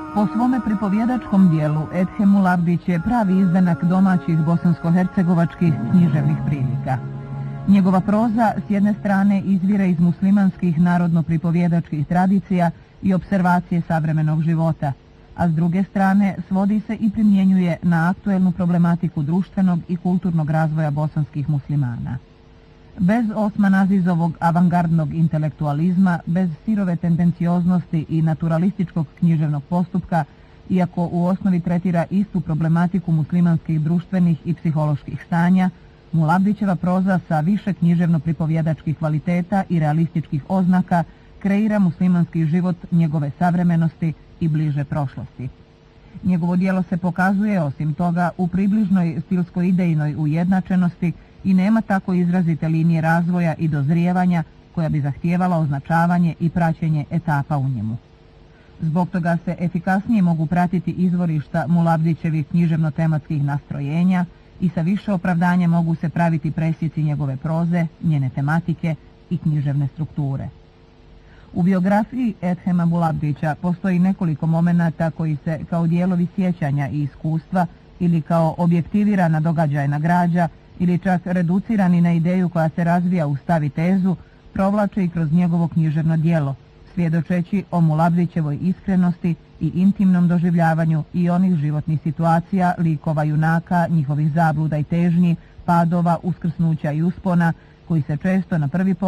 Po svome pripovjedačkom dijelu Edhem Ulabdić je pravi izdanak domaćih bosansko-hercegovačkih književnih prilika. Njegova proza s jedne strane izvira iz muslimanskih narodno-pripovjedačkih tradicija i observacije savremenog života, a s druge strane svodi se i primjenjuje na aktuelnu problematiku društvenog i kulturnog razvoja bosanskih muslimana. Bez Osman Azizovog avangardnog intelektualizma, bez sirove tendencioznosti i naturalističkog književnog postupka, iako u osnovi tretira istu problematiku muslimanskih društvenih i psiholoških stanja, Mulabdićeva proza sa više književno-pripovjedačkih kvaliteta i realističkih oznaka kreira muslimanski život njegove savremenosti i bliže prošlosti. Njegovo djelo se pokazuje, osim toga, u približnoj stilsko-idejnoj ujednačenosti i nema tako izrazite linije razvoja i dozrijevanja koja bi zahtijevala označavanje i praćenje etapa u njemu. Zbog toga se efikasnije mogu pratiti izvorišta Mulabdićevih književno-tematskih nastrojenja i sa više opravdanja mogu se praviti presjeci njegove proze, njene tematike i književne strukture. U biografiji Edhema Mulabdića postoji nekoliko momenata koji se kao dijelovi sjećanja i iskustva ili kao objektivirana događajna građa ili čak reducirani na ideju koja se razvija u stav i tezu, provlače i kroz njegovo književno djelo, svjedočeći o Mulabdićevoj iskrenosti i intimnom doživljavanju i onih životnih situacija, likova junaka, njihovih zabluda i težnji, padova, uskrsnuća i uspona, koji se često na prvi pogled